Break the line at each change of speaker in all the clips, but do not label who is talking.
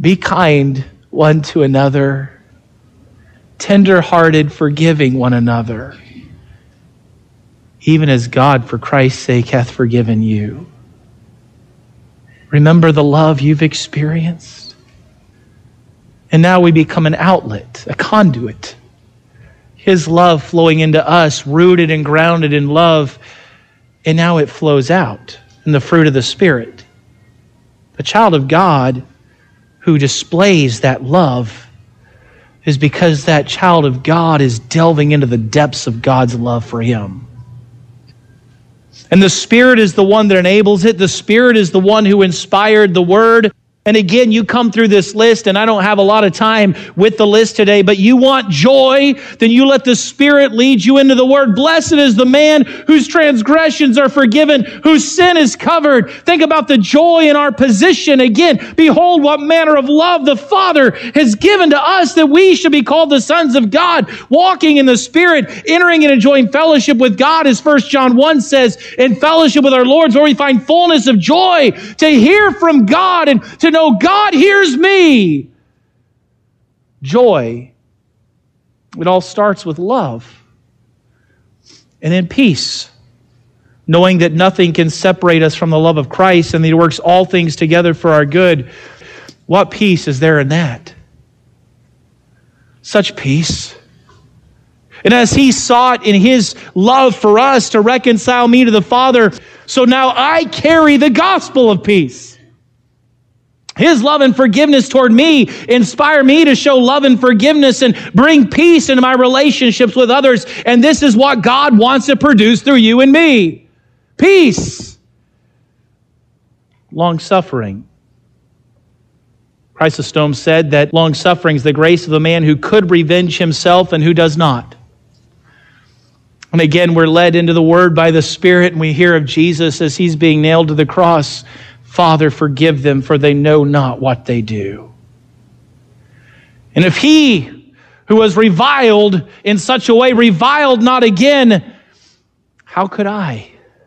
Be kind one to another, tender-hearted, forgiving one another, even as God, for Christ's sake, hath forgiven you. Remember the love you've experienced. And now we become an outlet, a conduit. His love flowing into us, rooted and grounded in love, and now it flows out in the fruit of the Spirit. The child of God who displays that love is because that child of God is delving into the depths of God's love for him. And the Spirit is the one that enables it. The Spirit is the one who inspired the Word. And again, you come through this list, and I don't have a lot of time with the list today, but you want joy, then you let the Spirit lead you into the Word. Blessed is the man whose transgressions are forgiven, whose sin is covered. Think about the joy in our position. Again, behold what manner of love the Father has given to us that we should be called the sons of God, walking in the Spirit, entering and enjoying fellowship with God, as 1 John 1 says, in fellowship with our Lord, where we find fullness of joy to hear from God and to know God hears me. Joy. It all starts with love. And then peace. Knowing that nothing can separate us from the love of Christ and that He works all things together for our good. What peace is there in that? Such peace. And as He sought in His love for us to reconcile me to the Father, so now I carry the gospel of peace. His love and forgiveness toward me inspire me to show love and forgiveness and bring peace into my relationships with others. And this is what God wants to produce through you and me. Peace. Long-suffering. Chrysostom said that long-suffering is the grace of a man who could revenge himself and who does not. And again, we're led into the Word by the Spirit, and we hear of Jesus as He's being nailed to the cross. Father, forgive them, for they know not what they do. And if He who was reviled in such a way reviled not again, how could I?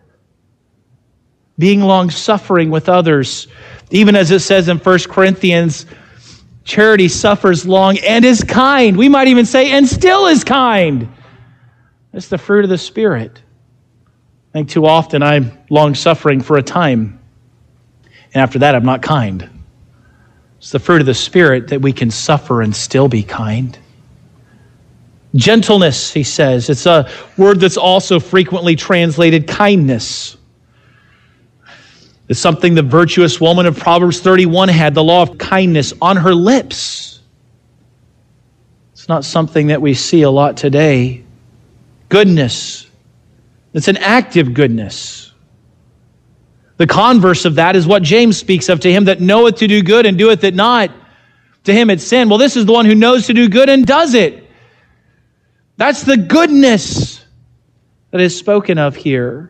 Being long-suffering with others, even as it says in 1 Corinthians, charity suffers long and is kind. We might even say, and still is kind. That's the fruit of the Spirit. I think too often I'm long-suffering for a time. And after that, I'm not kind. It's the fruit of the Spirit that we can suffer and still be kind. Gentleness, he says. It's a word that's also frequently translated kindness. It's something the virtuous woman of Proverbs 31 had, the law of kindness on her lips. It's not something that we see a lot today. Goodness. It's an active goodness. The converse of that is what James speaks of. To him that knoweth to do good and doeth it not, to him it's sin. Well, this is the one who knows to do good and does it. That's the goodness that is spoken of here.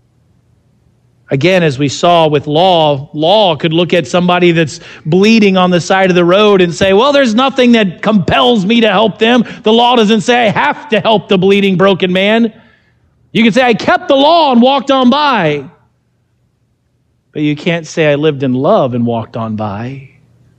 Again, as we saw with law could look at somebody that's bleeding on the side of the road and say, well, there's nothing that compels me to help them. The law doesn't say I have to help the bleeding, broken man. You can say I kept the law and walked on by. But you can't say I lived in love and walked on by.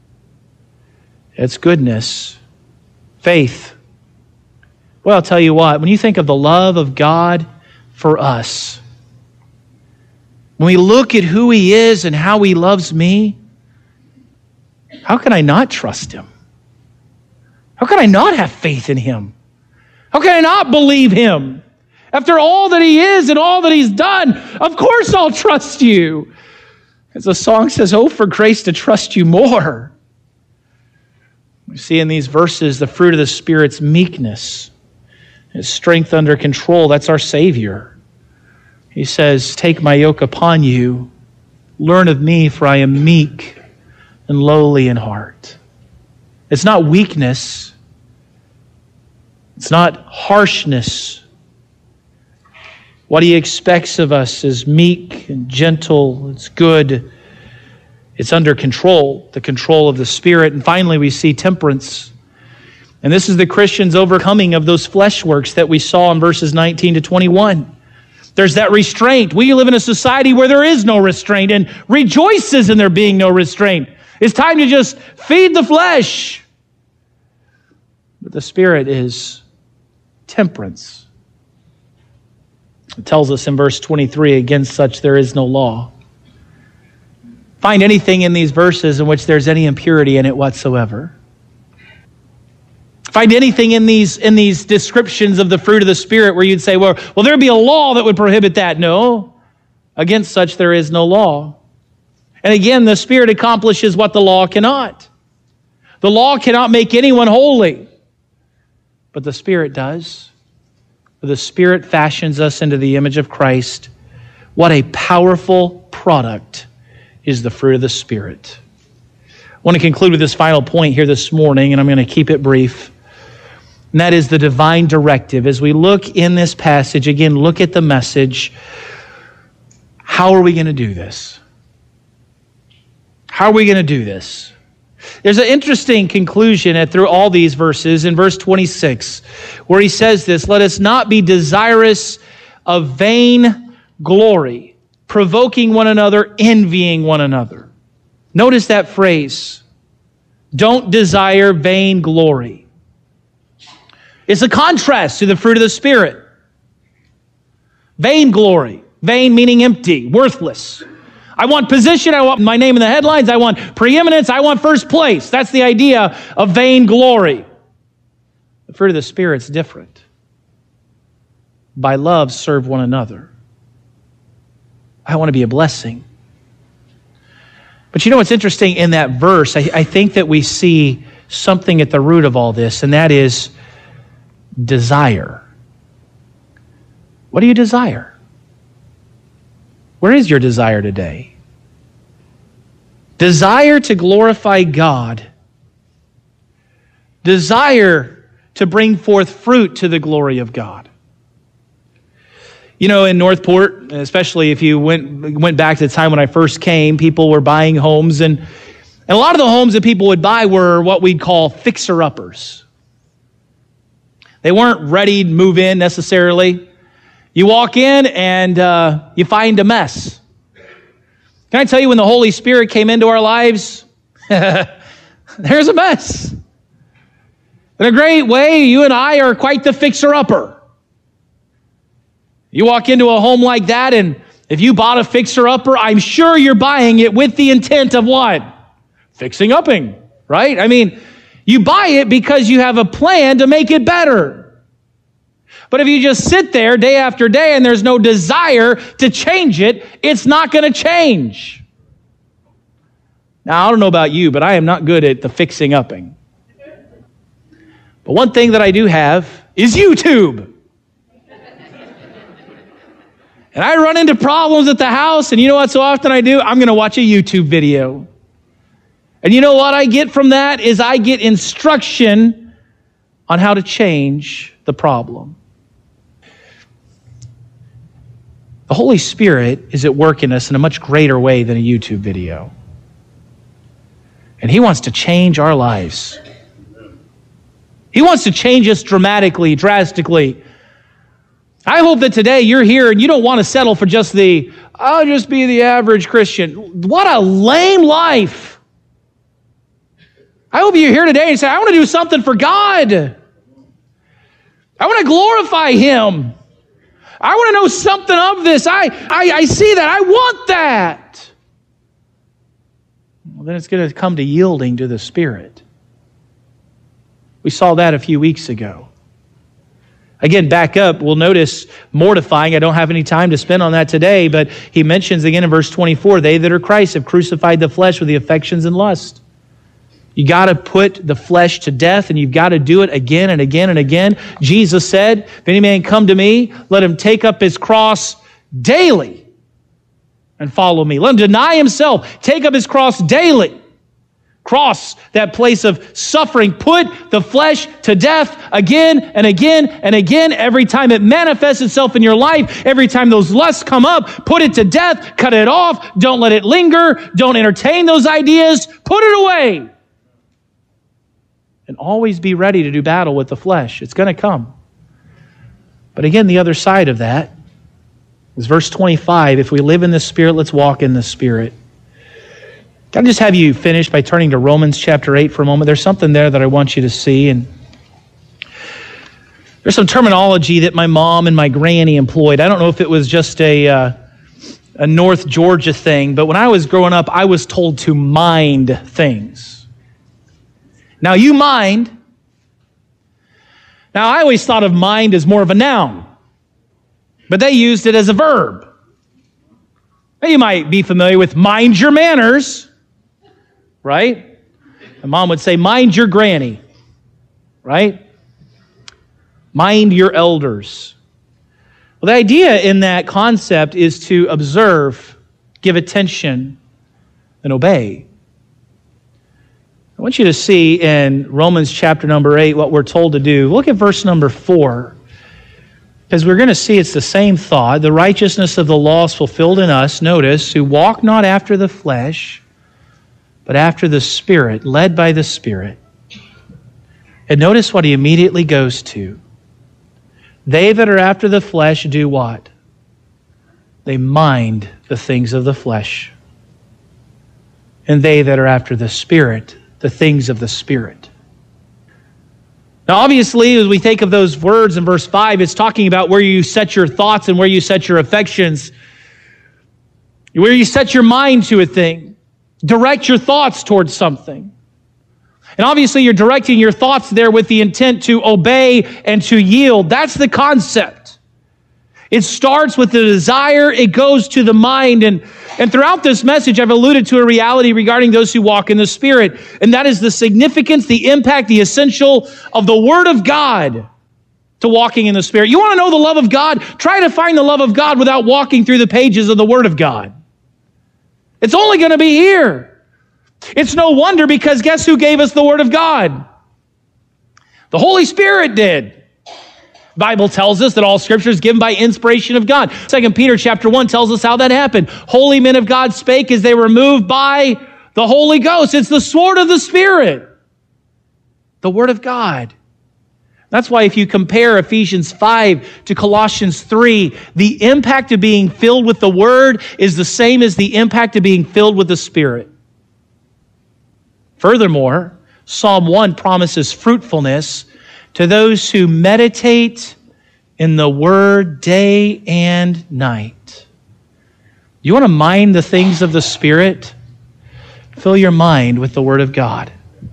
It's goodness. Faith. Well, I'll tell you what, when you think of the love of God for us, when we look at who He is and how He loves me, how can I not trust Him? How can I not have faith in Him? How can I not believe Him? After all that He is and all that He's done, of course I'll trust You. As the song says, oh, for grace to trust You more. We see in these verses the fruit of the Spirit's meekness, His strength under control. That's our Savior. He says, take my yoke upon you, learn of me, for I am meek and lowly in heart. It's not weakness. It's not harshness. What He expects of us is meek and gentle. It's good. It's under control, the control of the Spirit. And finally, we see temperance. And this is the Christian's overcoming of those flesh works that we saw in verses 19 to 21. There's that restraint. We live in a society where there is no restraint and rejoices in there being no restraint. It's time to just feed the flesh. But the Spirit is temperance. It tells us in verse 23, against such there is no law. Find anything in these verses in which there's any impurity in it whatsoever. Find anything in these descriptions of the fruit of the Spirit where you'd say, well, there'd be a law that would prohibit that. No, against such there is no law. And again, the Spirit accomplishes what the law cannot. The law cannot make anyone holy, but the Spirit does. The Spirit fashions us into the image of Christ. What a powerful product is the fruit of the Spirit. I want to conclude with this final point here this morning, and I'm going to keep it brief. And that is the divine directive. As we look in this passage, again, look at the message. How are we going to do this? How are we going to do this? There's an interesting conclusion through all these verses in verse 26, where he says this, let us not be desirous of vain glory, provoking one another, envying one another. Notice that phrase. Don't desire vain glory. It's a contrast to the fruit of the Spirit. Vain glory. Vain meaning empty, worthless. I want position. I want my name in the headlines. I want preeminence. I want first place. That's the idea of vain glory. The fruit of the Spirit's different. By love, serve one another. I want to be a blessing. But you know what's interesting in that verse? I think that we see something at the root of all this, and that is desire. What do you desire? Where is your desire today? Desire to glorify God. Desire to bring forth fruit to the glory of God. You know, in Northport, especially if you went back to the time when I first came, people were buying homes, and a lot of the homes that people would buy were what we'd call fixer-uppers. They weren't ready to move in necessarily. You walk in and you find a mess. Can I tell you, when the Holy Spirit came into our lives, there's a mess. In a great way, you and I are quite the fixer-upper. You walk into a home like that, and if you bought a fixer-upper, I'm sure you're buying it with the intent of what? Fixing-upping, right? I mean, you buy it because you have a plan to make it better. But if you just sit there day after day and there's no desire to change it, it's not going to change. Now, I don't know about you, but I am not good at the fixing-upping. But one thing that I do have is YouTube. And I run into problems at the house, and you know what so often I do? I'm going to watch a YouTube video. And you know what I get from that is I get instruction on how to change the problem. The Holy Spirit is at work in us in a much greater way than a YouTube video. And He wants to change our lives. He wants to change us dramatically, drastically. I hope that today you're here and you don't want to settle for just I'll just be the average Christian. What a lame life. I hope you're here today and say, I want to do something for God. I want to glorify Him. I want to know something of this. I see that. I want that. Well, then it's going to come to yielding to the Spirit. We saw that a few weeks ago. Again, back up, we'll notice mortifying. I don't have any time to spend on that today, but he mentions again in verse 24, they that are Christ have crucified the flesh with the affections and lust. You got to put the flesh to death, and you've got to do it again and again and again. Jesus said, if any man come to me, let him take up his cross daily and follow me. Let him deny himself, take up his cross daily. Cross, that place of suffering. Put the flesh to death again and again and again. Every time it manifests itself in your life, every time those lusts come up, put it to death, cut it off. Don't let it linger. Don't entertain those ideas. Put it away. And always be ready to do battle with the flesh. It's going to come. But again, the other side of that It's verse 25. If we live in the Spirit, let's walk in the Spirit. Can I just have you finish by turning to Romans chapter 8 for a moment? There's something there that I want you to see. And there's some terminology that my mom and my granny employed. I don't know if it was just a North Georgia thing, but when I was growing up, I was told to mind things. Now, you mind. Now, I always thought of mind as more of a noun, but they used it as a verb. Now, you might be familiar with mind your manners, right? And mom would say, mind your granny, right? Mind your elders. Well, the idea in that concept is to observe, give attention, and obey. I want you to see in Romans chapter number 8 what we're told to do. Look at verse number 4. Because we're going to see it's the same thought. The righteousness of the law is fulfilled in us, notice, who walk not after the flesh, but after the Spirit, led by the Spirit. And notice what he immediately goes to. They that are after the flesh do what? They mind the things of the flesh. And they that are after the Spirit, the things of the Spirit. Now, obviously, as we think of those words in verse 5, it's talking about where you set your thoughts and where you set your affections, where you set your mind to a thing, direct your thoughts towards something. And obviously, you're directing your thoughts there with the intent to obey and to yield. That's the concept. It starts with the desire, it goes to the mind. And throughout this message, I've alluded to a reality regarding those who walk in the Spirit. And that is the significance, the impact, the essential of the Word of God to walking in the Spirit. You want to know the love of God? Try to find the love of God without walking through the pages of the Word of God. It's only going to be here. It's no wonder, because guess who gave us the Word of God? The Holy Spirit did. The Bible tells us that all Scripture is given by inspiration of God. 2 Peter chapter 1 tells us how that happened. Holy men of God spake as they were moved by the Holy Ghost. It's the sword of the Spirit, the Word of God. That's why if you compare Ephesians 5 to Colossians 3, the impact of being filled with the Word is the same as the impact of being filled with the Spirit. Furthermore, Psalm 1 promises fruitfulness to those who meditate in the Word day and night. You want to mind the things of the Spirit? Fill your mind with the Word of God.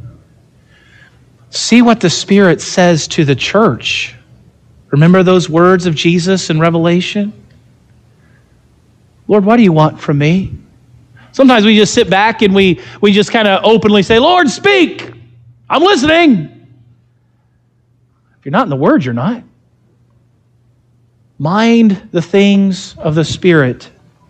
See what the Spirit says to the church. Remember those words of Jesus in Revelation? Lord, what do you want from me? Sometimes we just sit back and we just kind of openly say, Lord, speak. I'm listening. If you're not in the Word, you're not. Mind the things of the Spirit.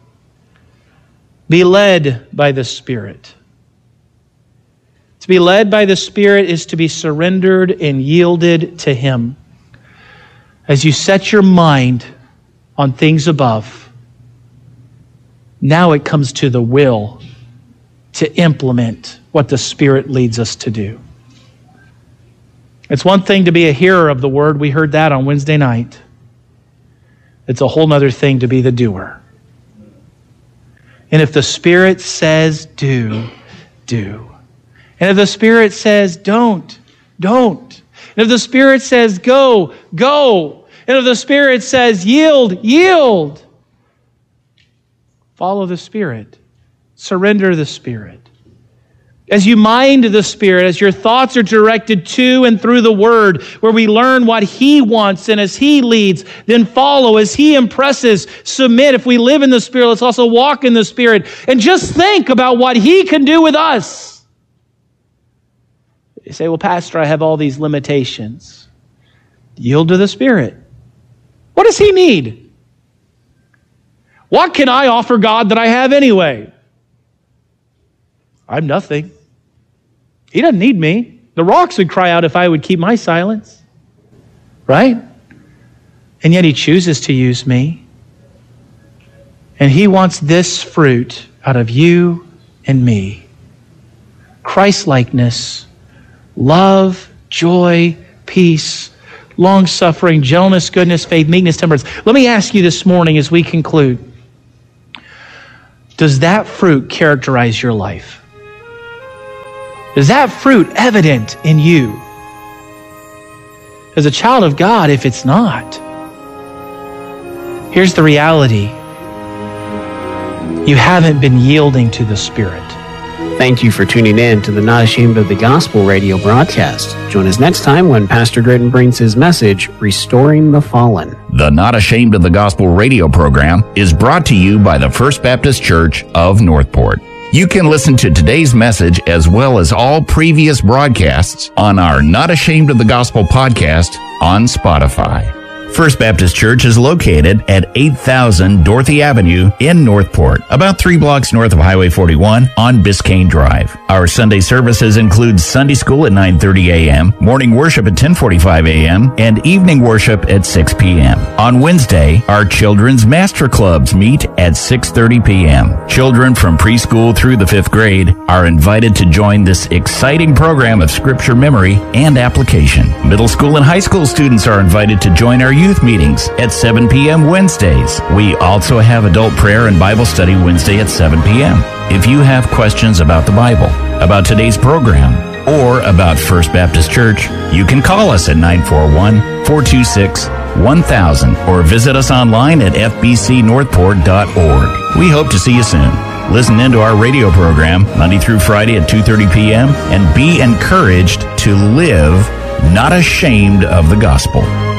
Be led by the Spirit. To be led by the Spirit is to be surrendered and yielded to Him. As you set your mind on things above, now it comes to the will to implement what the Spirit leads us to do. It's one thing to be a hearer of the Word. We heard that on Wednesday night. It's a whole other thing to be the doer. And if the Spirit says do, do. And if the Spirit says don't, don't. And if the Spirit says go, go. And if the Spirit says yield, yield. Follow the Spirit. Surrender the Spirit. As you mind the Spirit, as your thoughts are directed to and through the Word, where we learn what He wants, and as He leads, then follow. As He impresses, submit. If we live in the Spirit, let's also walk in the Spirit. And just think about what He can do with us. You say, well, Pastor, I have all these limitations. Yield to the Spirit. What does He need? What can I offer God that I have anyway? I'm nothing. He doesn't need me. The rocks would cry out if I would keep my silence. Right? And yet He chooses to use me. And He wants this fruit out of you and me. Christ-likeness, love, joy, peace, long-suffering, gentleness, goodness, faith, meekness, temperance. Let me ask you this morning as we conclude, does that fruit characterize your life? Is that fruit evident in you? As a child of God, if it's not, here's the reality. You haven't been yielding to the Spirit.
Thank you for tuning in to the Not Ashamed of the Gospel radio broadcast. Join us next time when Pastor Gritton brings his message, Restoring the Fallen.
The Not Ashamed of the Gospel radio program is brought to you by the First Baptist Church of Northport. You can listen to today's message as well as all previous broadcasts on our Not Ashamed of the Gospel podcast on Spotify. First Baptist Church is located at 8000 Dorothy Avenue in Northport, about 3 blocks north of Highway 41 on Biscayne Drive. Our Sunday services include Sunday school at 9:30 a.m., morning worship at 10:45 a.m., and evening worship at 6 p.m. On Wednesday, our children's master clubs meet at 6:30 p.m. Children from preschool through the 5th grade are invited to join this exciting program of scripture memory and application. Middle school and high school students are invited to join our youth meetings at 7 p.m. Wednesdays. We also have adult prayer and Bible study Wednesday at 7 p.m. If you have questions about the Bible, about today's program, or about First Baptist Church, you can call us at 941-426-1000 or visit us online at fbcnorthport.org. We hope to see you soon. Listen into our radio program Monday through Friday at 2:30 p.m. and be encouraged to live not ashamed of the gospel.